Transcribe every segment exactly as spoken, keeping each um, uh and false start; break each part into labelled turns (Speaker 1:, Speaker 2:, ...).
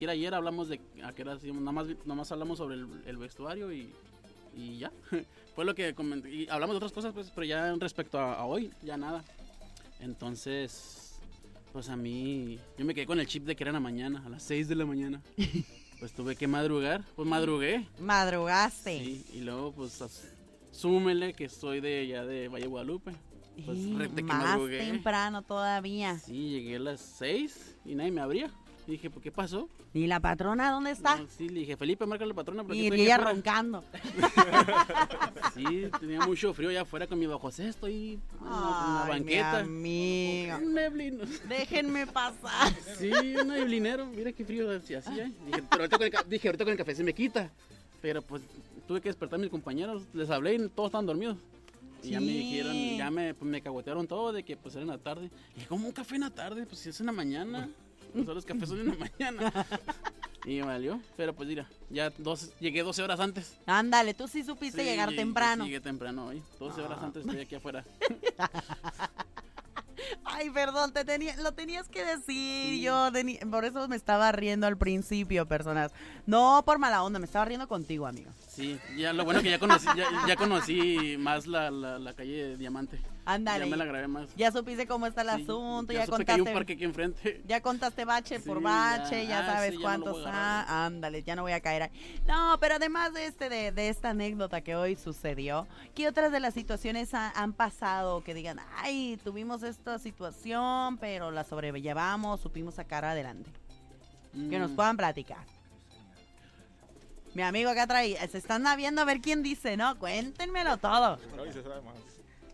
Speaker 1: ayer hablamos de a qué hora hacíamos, nada más, nada más hablamos sobre el, el vestuario y, y ya. Fue lo que comenté. Y hablamos de otras cosas, pues, pero ya respecto a, a hoy, ya nada. Entonces, pues a mí, yo me quedé con el chip de que era en la mañana, a las seis de la mañana. Pues tuve que madrugar, pues madrugué.
Speaker 2: Madrugaste.
Speaker 1: Sí, y luego pues as- súmele que soy de ya de Valle de Guadalupe. Pues
Speaker 2: Y
Speaker 1: rete que
Speaker 2: más
Speaker 1: madrugué.
Speaker 2: temprano todavía.
Speaker 1: Sí, llegué a las seis y nadie me abría. Y dije, ¿por qué pasó?
Speaker 2: ¿Y la patrona dónde está?
Speaker 1: No, sí, le dije, Felipe, márcale a la patrona. porque
Speaker 2: Y
Speaker 1: estoy aquí
Speaker 2: ella
Speaker 1: afuera".
Speaker 2: roncando.
Speaker 1: Sí, tenía mucho frío allá afuera con mi bajo cesto y una, una
Speaker 2: Ay,
Speaker 1: banqueta.
Speaker 2: mi amigo.
Speaker 1: Un neblino.
Speaker 2: Déjenme pasar.
Speaker 1: Sí, un neblinero. Mira qué frío hacía. Así, ¿eh? Dije, pero ahorita con, el, ca- dije, ahorita con el café se me quita. Pero pues tuve que despertar a mis compañeros. Les hablé y todos estaban dormidos. Y ya me
Speaker 2: Sí.
Speaker 1: dijeron, y ya me, pues, me cagotearon todo de que pues era en la tarde. Y dije, ¿cómo un café en la tarde? Pues si es en la mañana. Pues solo los cafés son en la mañana. Y me valió. Pero pues mira, ya dos, llegué doce horas antes.
Speaker 2: Ándale, tú sí supiste
Speaker 1: Sí,
Speaker 2: llegar
Speaker 1: llegué-
Speaker 2: temprano.
Speaker 1: Llegué temprano hoy. doce horas
Speaker 2: Ah.
Speaker 1: antes estoy aquí afuera.
Speaker 2: Ay, perdón, te tenía, lo tenías que decir.
Speaker 1: Sí.
Speaker 2: Yo teni- por eso me estaba riendo al principio, personas. No por mala onda, me estaba riendo contigo, amigo.
Speaker 1: Sí, ya lo bueno que ya conocí, ya, ya conocí más la, la, la calle de Diamante.
Speaker 2: Ándale.
Speaker 1: Ya me la grabé más.
Speaker 2: Ya supiste cómo está el
Speaker 1: Sí,
Speaker 2: asunto,
Speaker 1: ya,
Speaker 2: ya,
Speaker 1: supe que hay un
Speaker 2: contaste.
Speaker 1: parque aquí enfrente.
Speaker 2: Ya contaste bache por
Speaker 1: Sí,
Speaker 2: bache,
Speaker 1: ya.
Speaker 2: ya,
Speaker 1: Ah,
Speaker 2: sabes
Speaker 1: sí, ya no lo
Speaker 2: cuántos.
Speaker 1: voy a agarrar.
Speaker 2: Ah, ándale, ya no voy a caer ahí. No, pero además de este, de, de esta anécdota que hoy sucedió, ¿qué otras de las situaciones ha- han pasado que digan, ay, tuvimos esta situación, pero la sobrellevamos, supimos sacar adelante? Que nos
Speaker 1: Mm,
Speaker 2: puedan platicar. Mi amigo acá trae, se están viendo a ver quién dice, ¿no? Cuéntenmelo todo.
Speaker 3: No, y se sabe más.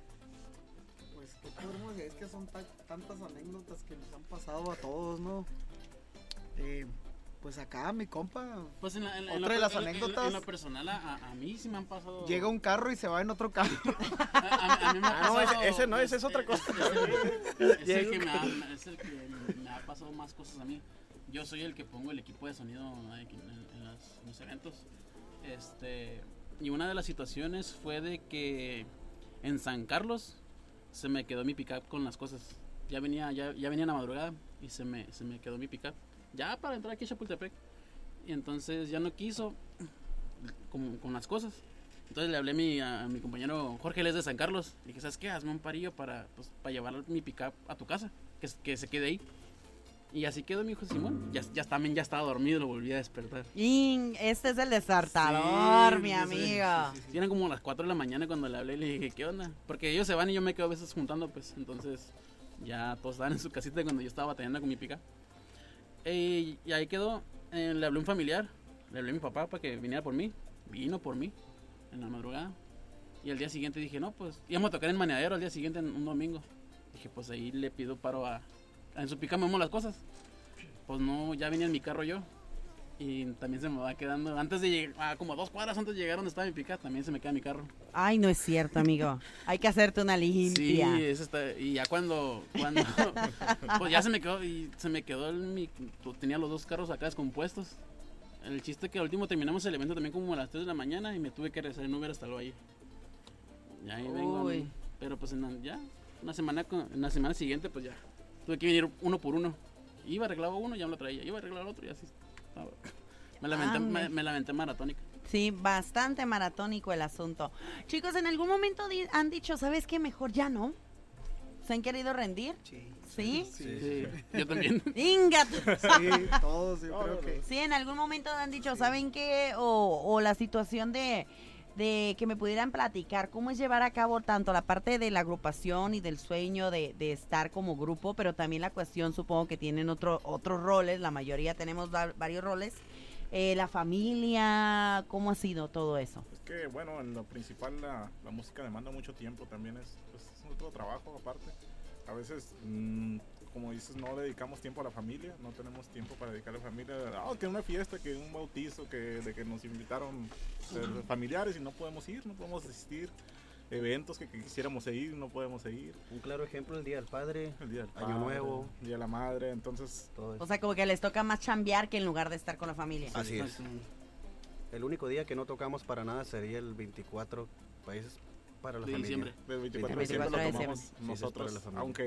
Speaker 4: Pues, ¿qué podemos decir? Es que son ta- tantas anécdotas que nos han pasado a todos, ¿no? Eh, pues acá, mi compa,
Speaker 1: Pues en la, en la-
Speaker 4: Otra
Speaker 1: en la-
Speaker 4: de las
Speaker 1: en la- en la-
Speaker 4: anécdotas.
Speaker 1: En lo personal, a, a- a mí sí me han pasado.
Speaker 4: llega un carro y se va en otro carro.
Speaker 1: A, a- a mí me ha
Speaker 3: Ah, no, ese-
Speaker 1: pasado,
Speaker 3: ese no,
Speaker 1: pues,
Speaker 3: ese es otra cosa.
Speaker 1: Es, el- es el
Speaker 4: Llega
Speaker 1: que
Speaker 4: un
Speaker 1: me ha, es el que me ha pasado más cosas a mí. Yo soy el que pongo el equipo de sonido aquí en, en las- en los eventos. Este, y una de las situaciones fue de que en San Carlos se me quedó mi pickup con las cosas. Ya venía, ya, ya venía en la madrugada y se me, se me quedó mi pickup. Ya para entrar aquí a Chapultepec. Y entonces ya no quiso con, con las cosas. Entonces le hablé a mi, a mi compañero Jorge, él es de San Carlos. Y dije, ¿sabes qué? Hazme un parillo para, pues, para llevar mi pickup a tu casa. Que, que se quede ahí. Y así quedó mi hijo Simón. Ya, ya también ya estaba dormido, lo volví a despertar.
Speaker 2: Y este es el despertador,
Speaker 1: Sí,
Speaker 2: mi
Speaker 1: sí, sí,
Speaker 2: amigo.
Speaker 1: sí, sí, sí. Eran como las cuatro de la mañana cuando le hablé y le dije, ¿qué onda? Porque ellos se van y yo me quedo a veces juntando, pues. Entonces ya todos estaban en su casita cuando yo estaba batallando con mi pickup. Eh, y ahí quedó. Eh, le hablé a un familiar. Le hablé a mi papá para que viniera por mí. Vino por mí en la madrugada. Y al día siguiente dije, no, pues íbamos a tocar en Maneadero al día siguiente, en un domingo. Dije, pues ahí le pido paro a... En su pica me las cosas. Pues no, ya venía en mi carro yo. Y también se me va quedando. Antes de llegar, ah, como dos cuadras antes de llegar donde estaba mi pica, también se me queda mi carro.
Speaker 2: Ay, no es cierto, amigo. Hay que hacerte una
Speaker 1: Sí,
Speaker 2: limpia.
Speaker 1: eso está. Y ya cuando. cuando pues ya se me quedó. Y se me quedó el, mi. pues tenía los dos carros acá descompuestos. El chiste que al último terminamos el evento también como a las tres de la mañana y me tuve que regresar en Uber hasta el valle. Y ahí vengo.
Speaker 2: Uy.
Speaker 1: ¿no? Pero pues en la- ya, una semana, con- en la semana siguiente, pues ya. Tuve que venir uno por uno. Iba, arreglaba uno, ya me lo traía. Iba, arreglaba el otro y así. estaba. Me lamenté,
Speaker 2: Ande.
Speaker 1: me, me lamenté maratónica.
Speaker 2: Sí, bastante maratónico el asunto. Chicos, ¿en algún momento di- han dicho, ¿sabes qué? Mejor ya no? ¿Se han querido rendir?
Speaker 4: Sí.
Speaker 2: ¿Sí?
Speaker 4: Sí,
Speaker 1: Sí, yo también.
Speaker 2: ¡Inga!
Speaker 4: sí, todos, yo
Speaker 3: No,
Speaker 4: creo
Speaker 3: no,
Speaker 4: que.
Speaker 2: Sí, en algún momento han dicho, ¿saben qué? O, o la situación de, de que me pudieran platicar cómo es llevar a cabo tanto la parte de la agrupación y del sueño de, de estar como grupo, pero también la cuestión, supongo que tienen otro, otros roles, la mayoría tenemos va- varios roles. Eh, la familia, ¿cómo ha sido todo eso?
Speaker 3: Es que, bueno, en lo principal la, la música demanda mucho tiempo, también es, pues, es otro trabajo aparte. A veces, mmm, como dices, no le dedicamos tiempo a la familia, no tenemos tiempo para dedicarle a la familia. Ah, que una fiesta, que un bautizo, que de que nos invitaron eh, familiares y no podemos ir, no podemos asistir. Eventos que, que quisiéramos ir, no podemos ir.
Speaker 5: Un claro ejemplo, el Día del Padre,
Speaker 3: El Día del
Speaker 5: Año
Speaker 3: Padre,
Speaker 5: Nuevo.
Speaker 3: Día de la Madre, entonces...
Speaker 5: todo eso.
Speaker 2: O sea, como que les toca más chambear que en lugar de estar con la familia.
Speaker 5: Así es. El único día que no tocamos para nada sería el veinticuatro, países para la
Speaker 1: De
Speaker 5: familia.
Speaker 1: diciembre.
Speaker 3: Del veinticuatro de
Speaker 2: veinticuatro
Speaker 3: diciembre
Speaker 2: de
Speaker 3: lo tomamos
Speaker 5: diciembre. Sí, sí, es
Speaker 3: nosotros,
Speaker 5: para la familia.
Speaker 3: aunque nos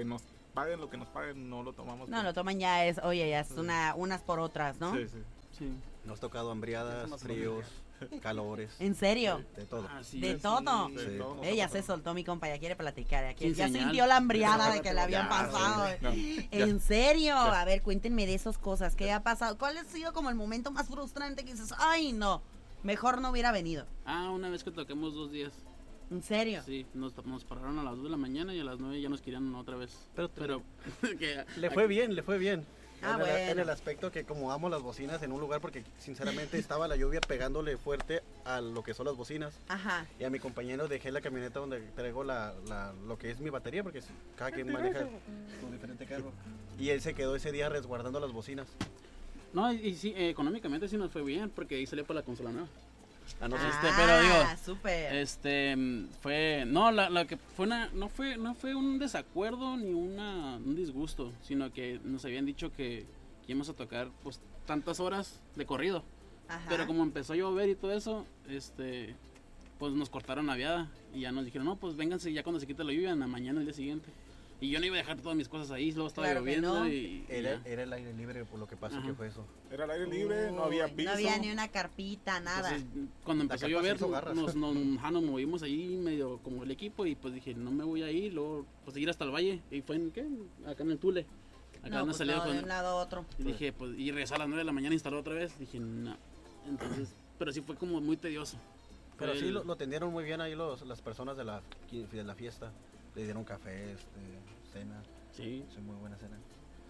Speaker 3: paguen lo que nos paguen, no lo tomamos.
Speaker 2: No,
Speaker 3: por-
Speaker 2: lo toman ya es, oye, ya es una, unas por otras, ¿no?
Speaker 3: Sí, sí.
Speaker 1: Sí.
Speaker 5: Nos ha tocado hambriadas,
Speaker 4: Eso no se
Speaker 5: fríos, calores,
Speaker 2: ¿En serio?
Speaker 5: de todo.
Speaker 1: Así
Speaker 2: De
Speaker 1: es,
Speaker 2: todo.
Speaker 1: sí.
Speaker 3: Sí,
Speaker 5: Sí.
Speaker 3: todo nos
Speaker 2: Ella
Speaker 3: ha
Speaker 2: se
Speaker 3: pasado.
Speaker 2: soltó, mi compa, ya quiere platicar. Ya, quiere-
Speaker 1: Sin
Speaker 2: ya
Speaker 1: señal.
Speaker 2: sintió la hambriada de que le habían
Speaker 3: Ya,
Speaker 2: pasado.
Speaker 3: sí. No, ya.
Speaker 2: ¿En serio?
Speaker 3: Ya.
Speaker 2: A ver, cuéntenme de esas cosas. ¿Qué ha pasado? ¿Cuál ha sido como el momento más frustrante que dices, ay, no, mejor no hubiera venido?
Speaker 1: Ah, una vez que toquemos dos días.
Speaker 2: ¿En serio?
Speaker 1: Sí, nos, nos pararon a las dos de la mañana y a las nueve ya nos querían otra vez.
Speaker 5: Pero te-
Speaker 1: Pero, que-
Speaker 5: Le fue bien, le fue bien.
Speaker 2: Ah,
Speaker 5: en, el, en
Speaker 2: bueno.
Speaker 5: el aspecto que acomodamos las bocinas en un lugar porque sinceramente estaba la lluvia pegándole fuerte a lo que son las bocinas.
Speaker 2: Ajá.
Speaker 5: Y a mi compañero dejé la camioneta donde traigo la, la- lo que es mi batería porque cada quien maneja su diferente carro. Y él se quedó ese día resguardando las bocinas.
Speaker 1: No, y, y sí, eh, económicamente sí nos fue bien porque ahí salió para la consola nueva.
Speaker 5: Ah, no sé.
Speaker 1: Este, pero digo,
Speaker 2: Ah, súper.
Speaker 1: Este, mm, fue, no, la, la que fue una, no fue, no fue un desacuerdo ni una, un disgusto, sino que nos habían dicho que, que íbamos a tocar, pues, tantas horas de corrido.
Speaker 2: Ajá.
Speaker 1: Pero como empezó a llover y todo eso, este, pues nos cortaron la viada y ya nos dijeron, no, pues vénganse ya cuando se quite la lluvia, en la mañana el día siguiente. Y yo no iba a dejar todas mis cosas ahí, luego estaba
Speaker 2: Claro que
Speaker 1: lloviendo
Speaker 2: no.
Speaker 1: y, y
Speaker 5: Era,
Speaker 1: ya.
Speaker 5: era el aire libre por lo que pasa
Speaker 1: Ajá.
Speaker 5: que fue eso.
Speaker 3: Era el aire libre, no había
Speaker 2: Uy,
Speaker 3: piso.
Speaker 2: No había ni una carpita, nada.
Speaker 1: Entonces, cuando empezó a
Speaker 5: capa se
Speaker 1: llover,
Speaker 5: hizo garras.
Speaker 1: nos, nos, ajá, nos movimos ahí medio como el equipo y pues dije, no me voy a ir, luego pues seguir hasta el valle. Y fue en, ¿qué? Acá en el Tule. Acá
Speaker 2: no,
Speaker 1: en la
Speaker 2: pues
Speaker 1: salida
Speaker 2: no,
Speaker 1: con-
Speaker 2: de un lado a otro.
Speaker 1: Y dije, pues, y regresar a las nueve de la mañana a instalar otra vez. Dije, no. Entonces, pero sí fue como muy tedioso.
Speaker 5: Pero
Speaker 1: Fue
Speaker 5: sí
Speaker 1: el-
Speaker 5: lo, lo atendieron muy bien ahí los, las personas de la, de la fiesta. Le dieron café, este, cena.
Speaker 1: Sí.
Speaker 5: Sí, muy buena cena.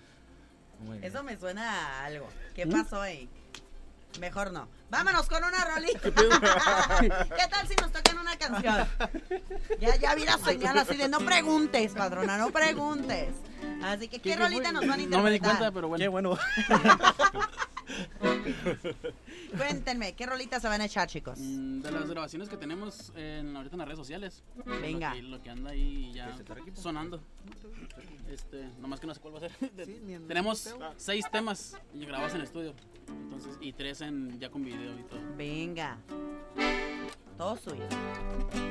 Speaker 5: Muy bien.
Speaker 2: Eso me suena a algo. ¿Qué
Speaker 1: ¿Mm?
Speaker 2: pasó ahí? Mejor no. Vámonos con una rolita. ¿Qué tal si nos tocan una canción? Ya, ya vi la señal así de no preguntes, padrona, no preguntes. Así que, ¿qué,
Speaker 1: ¿Qué- qué
Speaker 2: rolita
Speaker 1: fue?
Speaker 2: nos van a interpretar?
Speaker 1: No me di cuenta, pero bueno.
Speaker 5: Qué bueno.
Speaker 2: Cuéntenme, ¿qué rolita se van a echar, chicos?
Speaker 1: Mm, De las grabaciones que tenemos en, ahorita en las redes sociales.
Speaker 2: Venga.
Speaker 1: Lo que, lo que anda ahí ya
Speaker 5: ¿Presentar equipo?
Speaker 1: sonando. Este, nomás que no sé cuál va a ser.
Speaker 4: Sí, ni en-
Speaker 1: Tenemos
Speaker 4: Teo.
Speaker 1: seis temas y grabados en estudio. Entonces, y tres en, ya con video y todo.
Speaker 2: Venga. Todo suyo.